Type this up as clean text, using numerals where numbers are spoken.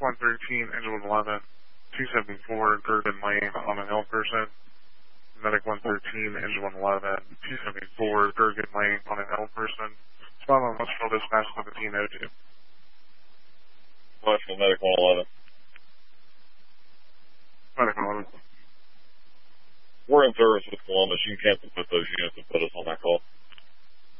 113, engine 111, 274, Gergen Lane on an ill person. Medic 113, engine 111, 274, Gergen Lane on an ill person. Spot on Westfield dispatch 1702. Westfield Medic 111. Medic 111. We're in service with Columbus. You can cancel with those units and put us on that call.